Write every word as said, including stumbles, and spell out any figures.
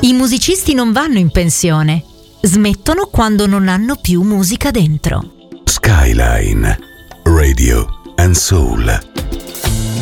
I musicisti non vanno in pensione, smettono quando non hanno più musica dentro. Skyline Radio and Soul.